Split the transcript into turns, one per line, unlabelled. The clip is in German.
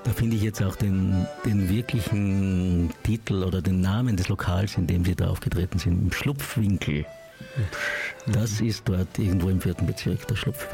Da finde ich jetzt auch den wirklichen Titel oder den Namen des Lokals, in dem Sie da aufgetreten sind, im Schlupfwinkel. Das ist dort irgendwo im 4. Bezirk, der Schlupfwinkel.